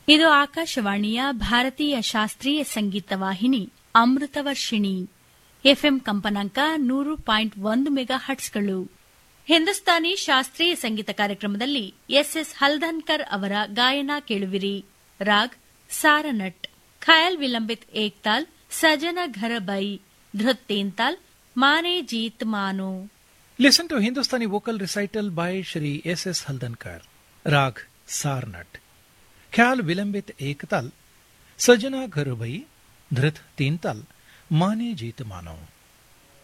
ಇದು ಆಕಾಶವಾಣಿಯ ಭಾರತೀಯ ಶಾಸ್ತ್ರೀಯ ಸಂಗೀತ ವಾಹಿನಿ ಅಮೃತವರ್ಷಿಣಿ. ಎಫ್ಎಂ ಕಂಪನಾಂಕ 100.1 ಮೆಗಾ ಹರ್ಟ್ಸ್ಗಳು. ಹಿಂದೂಸ್ತಾನಿ ಶಾಸ್ತ್ರೀಯ ಸಂಗೀತ ಕಾರ್ಯಕ್ರಮದಲ್ಲಿ ಎಸ್ ಹಲ್ದನ್ಕರ್ ಅವರ ಗಾಯನ ಕೇಳುವಿರಿ. Raag ಸಾರನಟ್, khayal vilambit Ektaal, ಸಜನ ಘರ by, ಧೃತ್ ತೇಂತಾಲ್, Mane Jeet ಮಾನೋ. Listen to Hindustani vocal recital by Shri S.S. Haldankar. Rag Sarnat, Khyal Vilambit Ektal, Sajana Ghar Bhai, Dhrit Teental, Mane Jeet Mano.